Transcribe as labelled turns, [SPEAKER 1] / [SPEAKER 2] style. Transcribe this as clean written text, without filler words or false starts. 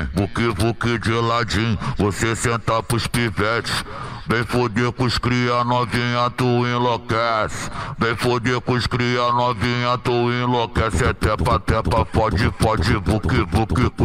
[SPEAKER 1] Vuque de ladinho, você senta pros pivetes. Vem foder com os cria novinha, tu enlouquece. Vem foder com os cria novinha, tu enlouquece. É tepa, pode, vuque